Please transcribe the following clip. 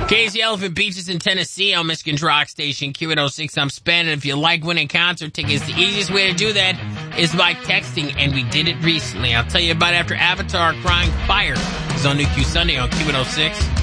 Casey Elephant Beaches in Tennessee on Michigan's Rock Station, Q106. I'm Span, and if you like winning concert tickets, the easiest way to do that is by texting, and we did it recently. I'll tell you about it after Avatar Crying Fire is on New Q Sunday on Q106.